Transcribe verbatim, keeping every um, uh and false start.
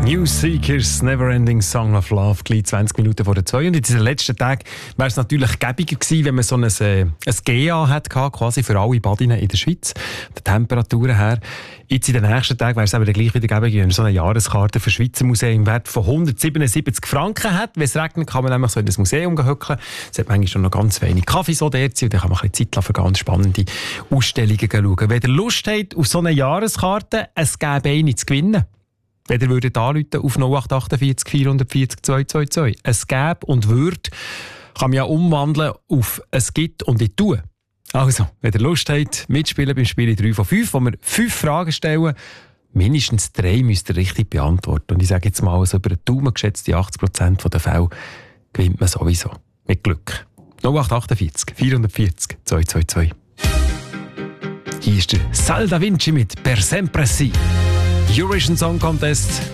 New Seekers, Neverending Song of Love, gleich zwanzig Minuten vor der zwei. Und in diesen letzten Tagen wäre es natürlich gäbiger gewesen, wenn man so ein, äh, ein G A hatte, quasi für alle Badinnen in der Schweiz, von den Temperaturen her. Jetzt in den nächsten Tagen wäre es aber gleich wieder gäbiger, wenn man so eine Jahreskarte für das Schweizer Museum im Wert von hundertsiebenundsiebzig Franken hat. Wenn es regnet, kann man nämlich so in das Museum hückeln. Es hat manchmal schon noch ganz wenig Kaffee so dort und dann kann man ein bisschen Zeit für ganz spannende Ausstellungen schauen. Wenn ihr Lust habt auf so eine Jahreskarte, es gäbe eine zu gewinnen. Wenn ihr würdet anrufen auf null acht acht vier vier vier null zwei zwei zwei. Es gäbe und würde, kann man ja umwandeln auf es gibt und ich tue. Also, wenn ihr Lust habt, mitspielen beim Spiel drei von fünf, wo wir fünf Fragen stellen, mindestens drei müsst ihr richtig beantworten. Und ich sage jetzt mal, also über einen Daumen geschätzte achtzig Prozent der Fälle gewinnt man sowieso. Mit Glück. null acht acht vier vier vier zwei zwei zwei. Hier ist der Sal Da Vinci mit Per Sempre Si. Eurovision Song Contest